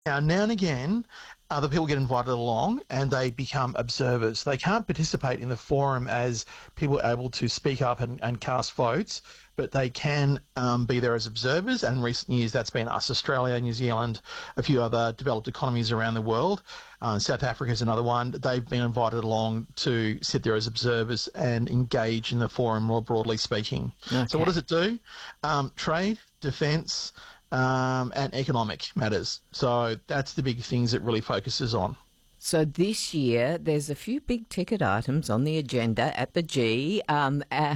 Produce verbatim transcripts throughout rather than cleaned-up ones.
Now, now and again, other people get invited along and they become observers. They can't participate in the forum as people are able to speak up and, and cast votes, but they can um, be there as observers. And in recent years, that's been us, Australia, New Zealand, a few other developed economies around the world. Uh, South Africa is another one. They've been invited along to sit there as observers and engage in the forum, more broadly speaking. Okay. So what does it do? Um, trade, defence, um, and economic matters. So that's the big things it really focuses on. So this year, there's a few big ticket items on the agenda at the G. Um, uh,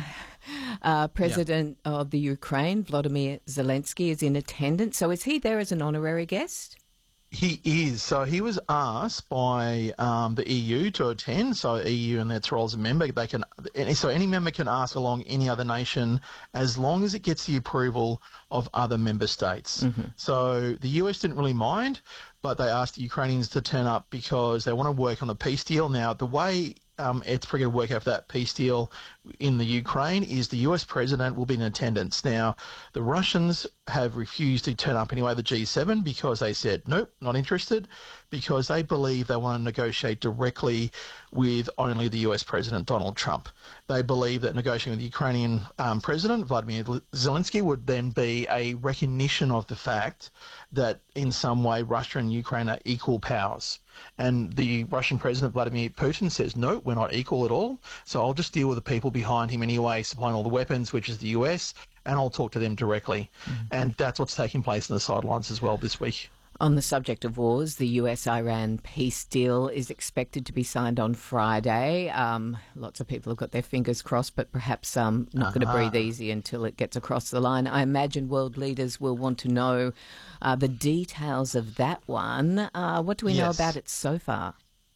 uh, President yeah. of the Ukraine, Volodymyr Zelensky, is in attendance. So is he there as an honorary guest? He is. So he was asked by um, the E U to attend. So E U and its role as a member, they can. So any member can ask along any other nation as long as it gets the approval of other member states. Mm-hmm. So the U S didn't really mind, but they asked the Ukrainians to turn up because they want to work on a peace deal. Now, the way um, it's probably going to work out for that peace deal in the Ukraine is the U S president will be in attendance. Now, the Russians have refused to turn up anyway, the G seven, because they said, nope, not interested, because they believe they want to negotiate directly with only the U S president, Donald Trump. They believe that negotiating with the Ukrainian um, president, Vladimir Zelensky, would then be a recognition of the fact that in some way Russia and Ukraine are equal powers. And the Russian president, Vladimir Putin, says, no, we're not equal at all. So I'll just deal with the people behind him anyway, supplying all the weapons, which is the U S, and I'll talk to them directly. Mm-hmm. And that's what's taking place on the sidelines as well this week. On the subject of wars, the U S Iran peace deal is expected to be signed on Friday. Um, lots of people have got their fingers crossed, but perhaps um, not uh-huh. going to breathe easy until it gets across the line. I imagine world leaders will want to know uh, the details of that one. Uh, what do we yes. know about it so far?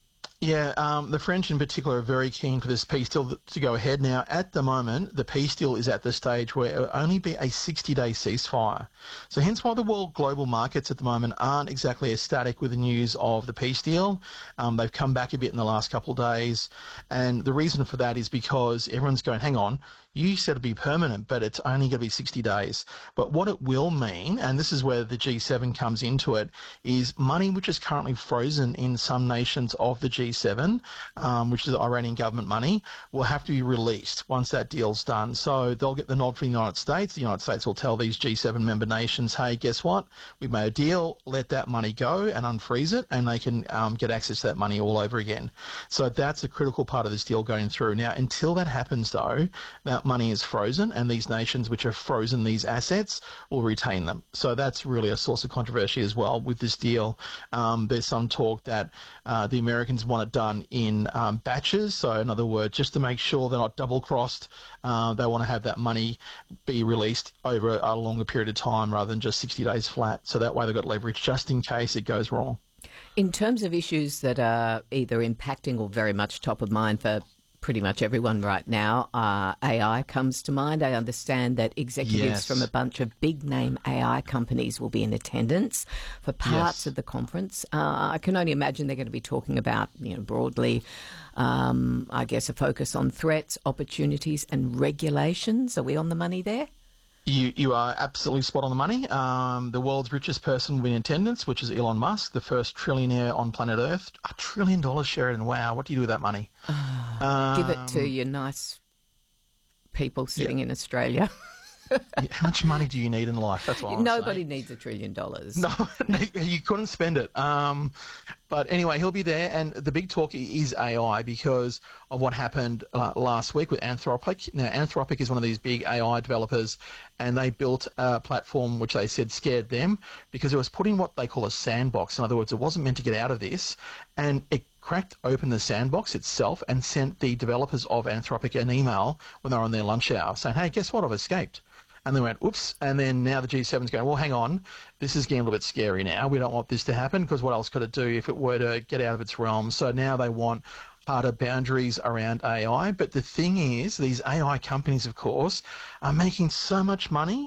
Yeah, um, the French in particular are very keen for this peace deal to go ahead. Now, at the moment, the peace deal is at the stage where it will only be a sixty-day ceasefire. So hence why the world global markets at the moment aren't exactly ecstatic with the news of the peace deal. Um, they've come back a bit in the last couple of days. And the reason for that is because everyone's going, hang on, you said it'd be permanent, but it's only going to be sixty days. But what it will mean, and this is where the G seven comes into it, is money which is currently frozen in some nations of the G seven, um, which is Iranian government money, will have to be released once that deal's done. So they'll get the nod from the United States. The United States will tell these G seven member nations, hey, guess what? We've made a deal. Let that money go and unfreeze it, and they can um, get access to that money all over again. So that's a critical part of this deal going through. Now, until that happens, though, that money is frozen, and these nations which have frozen these assets will retain them. So that's really a source of controversy as well with this deal. Um, there's some talk that uh, the Americans want it done in um, batches. So in other words, just to make sure they're not double-crossed, uh, they want to have that money be released over a longer period of time rather than just sixty days flat. So that way they've got leverage just in case it goes wrong. In terms of issues that are either impacting or very much top of mind for pretty much everyone right now, uh, A I comes to mind. I understand that executives yes. from a bunch of big-name A I companies will be in attendance for parts yes. of the conference. Uh, I can only imagine they're going to be talking about, you know, broadly, um, I guess, a focus on threats, opportunities and regulations. Are we on the money there? You you are absolutely spot on the money. Um, the world's richest person will be in attendance, which is Elon Musk, the first trillionaire on planet Earth. A trillion dollars, Sheridan. Wow, what do you do with that money? Uh, um, give it to your nice people sitting yeah. in Australia. How much money do you need in life? That's what I'm Nobody saying. needs a trillion dollars. No, you couldn't spend it. Um, but anyway, he'll be there, and the big talk is A I because of what happened uh, last week with Anthropic. Now, Anthropic is one of these big A I developers, and they built a platform which they said scared them because it was put in what they call a sandbox. In other words, it wasn't meant to get out of this, and it cracked open the sandbox itself and sent the developers of Anthropic an email when they were on their lunch hour saying, hey, guess what? I've escaped. And they went, oops. And then now the G seven's going, well, hang on. This is getting a little bit scary now. We don't want this to happen because what else could it do if it were to get out of its realm? So now they want harder boundaries around A I. But the thing is, these A I companies, of course, are making so much money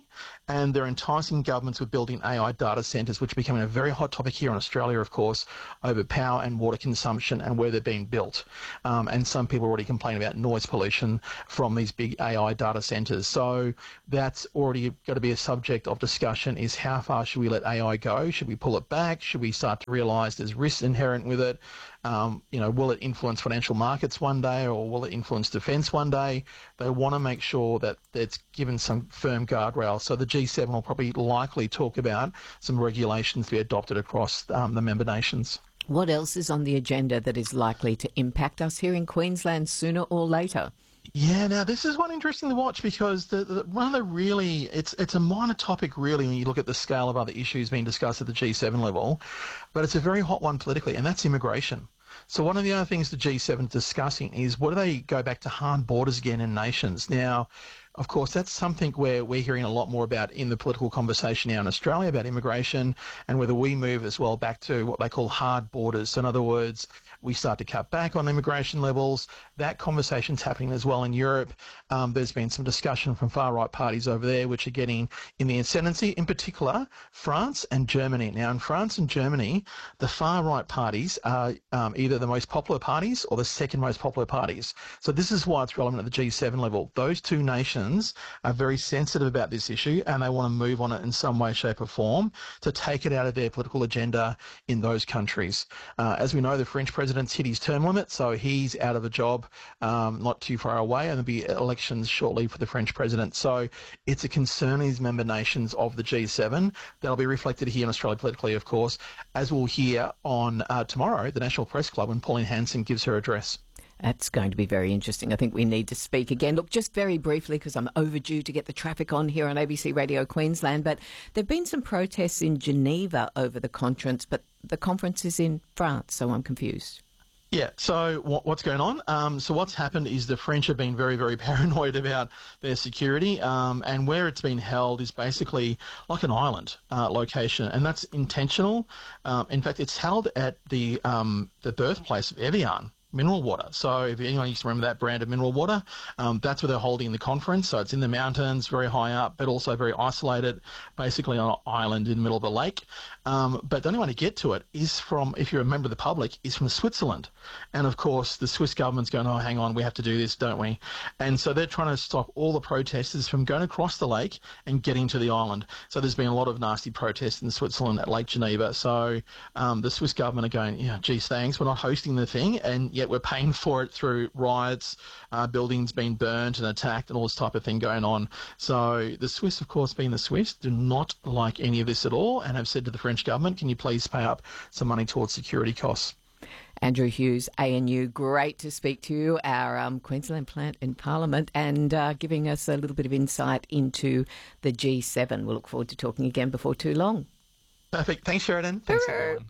and they're enticing governments with building A I data centres, which are becoming a very hot topic here in Australia, of course, over power and water consumption and where they're being built. Um, and some people already complain about noise pollution from these big A I data centres. So that's already going to be a subject of discussion, is how far should we let A I go? Should we pull it back? Should we start to realise there's risks inherent with it? Um, you know, will it influence financial markets one day, or will it influence defence one day? They want to make sure that it's given some firm guardrails. So the G seven will probably likely talk about some regulations to be adopted across um, the member nations. What else is on the agenda that is likely to impact us here in Queensland sooner or later? Yeah, now this is one interesting to watch, because the, the, one of the really, it's it's a minor topic really when you look at the scale of other issues being discussed at the G seven level, but it's a very hot one politically, and that's immigration. So one of the other things the G seven is discussing is, what do they go back to hard borders again in nations? Now, of course, that's something where we're hearing a lot more about in the political conversation now in Australia about immigration, and whether we move as well back to what they call hard borders. So in other words, we start to cut back on immigration levels. That conversation's happening as well in Europe. Um, there's been some discussion from far-right parties over there which are getting in the ascendancy, in particular France and Germany. Now, in France and Germany, the far-right parties are um, either the most popular parties or the second most popular parties. So this is why it's relevant at the G seven level. Those two nations are very sensitive about this issue, and they want to move on it in some way, shape or form to take it out of their political agenda in those countries. Uh, as we know, the French president President's hit his term limit, so he's out of a job um, not too far away, and there'll be elections shortly for the French president. So it's a concern in these member nations of the G seven. That'll be reflected here in Australia politically, of course, as we'll hear on uh, tomorrow, the National Press Club, when Pauline Hanson gives her address. That's going to be very interesting. I think we need to speak again. Look, just very briefly, because I'm overdue to get the traffic on here on A B C Radio Queensland, but there have been some protests in Geneva over the conference, but the conference is in France, so I'm confused. Yeah, so what, what's going on? Um, so what's happened is the French have been very, very paranoid about their security, um, and where it's been held is basically like an island uh, location, and that's intentional. Um, in fact, it's held at the um, the birthplace of Evian mineral water. So if anyone used to remember that brand of mineral water, um, that's where they're holding the conference. So it's in the mountains, very high up, but also very isolated, basically on an island in the middle of a lake. Um, but the only way to get to it is from, if you're a member of the public, is from Switzerland. And of course, the Swiss government's going, oh, hang on, we have to do this, don't we? And so they're trying to stop all the protesters from going across the lake and getting to the island. So there's been a lot of nasty protests in Switzerland at Lake Geneva. So um, the Swiss government are going, yeah, geez, thanks, we're not hosting the thing, and yet we're paying for it through riots, uh, buildings being burnt and attacked and all this type of thing going on. So the Swiss, of course, being the Swiss, do not like any of this at all, and have said to the French government, can you please pay up some money towards security costs? Andrew Hughes, A N U, great to speak to you, our um, Queensland plant in Parliament, and uh, giving us a little bit of insight into the G seven. We'll look forward to talking again before too long. Perfect. Thanks, Sheridan. Thanks, everyone.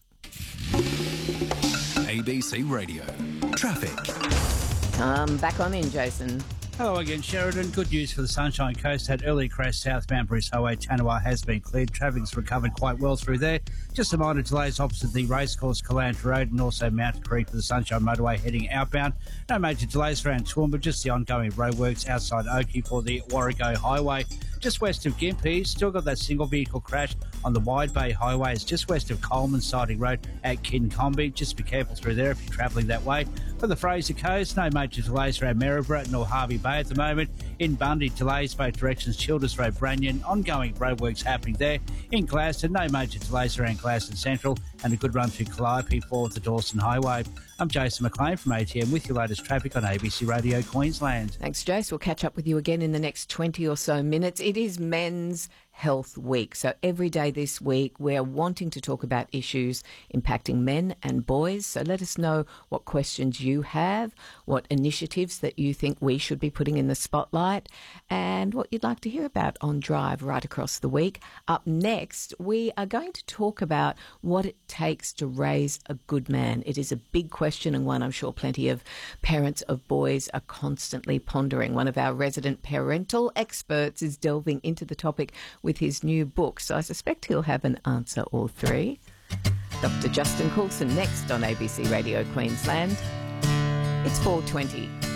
A B C Radio. Traffic. Um, back on in, Jason. Hello again, Sheridan. Good news for the Sunshine Coast. Had early crash southbound Bruce Highway. Tanawa has been cleared. Traffic's recovered quite well through there. Just some minor delays opposite the racecourse, Calandra Road, and also Mountain Creek for the Sunshine Motorway heading outbound. No major delays around Toowoomba, just the ongoing roadworks outside Oakey for the Warrego Highway. Just west of Gympie, still got that single vehicle crash on the Wide Bay Highway. It's just west of Coleman Siding Road at Kincombe. Just be careful through there if you're travelling that way. For the Fraser Coast, no major delays around Maryborough nor Harvey Bay at the moment. In Bundy, delays both directions, Childers Road, Branyon. Ongoing roadworks happening there. In Glaston, no major delays around Glaston Central, and a good run through Calliope for the Dawson Highway. I'm Jason McLean from A T M with your latest traffic on A B C Radio Queensland. Thanks, Jace. We'll catch up with you again in the next twenty or so minutes. It is Men's Health Week. So every day this week, we're wanting to talk about issues impacting men and boys. So let us know what questions you have, what initiatives that you think we should be putting in the spotlight, and what you'd like to hear about on Drive right across the week. Up next, we are going to talk about what it takes to raise a good man. It is a big question, and one I'm sure plenty of parents of boys are constantly pondering. One of our resident parental experts is delving into the topic with his new book, so I suspect he'll have an answer or three. Doctor Justin Coulson next on A B C Radio Queensland. It's four twenty.